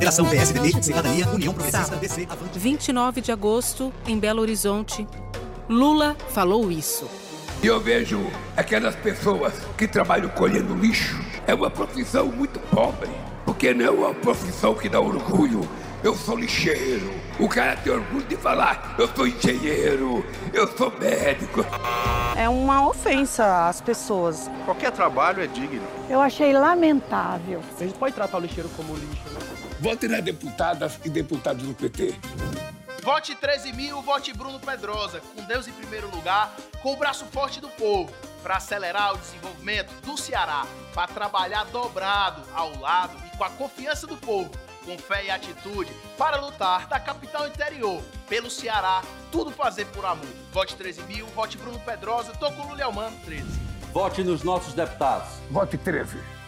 Geração PSDB, Cidadania, União Progressista, DC, Avante. 29 de agosto, em Belo Horizonte, Lula falou isso. E eu vejo aquelas pessoas que trabalham colhendo lixo. É uma profissão muito pobre, porque não é uma profissão que dá orgulho. Eu sou lixeiro. O cara tem orgulho de falar, eu sou engenheiro, eu sou médico. É uma ofensa às pessoas. Qualquer trabalho é digno. Eu achei lamentável. A gente pode tratar o lixeiro como lixo, né? Vote nas deputadas e deputados do PT. Vote 13.000, vote Bruno Pedrosa, com Deus em primeiro lugar, com o braço forte do povo, para acelerar o desenvolvimento do Ceará, para trabalhar dobrado ao lado e com a confiança do povo, com fé e atitude, para lutar da capital interior, pelo Ceará, tudo fazer por amor. Vote 13.000, vote Bruno Pedrosa, tô com o Lula Mano 13. Vote nos nossos deputados. Vote 13.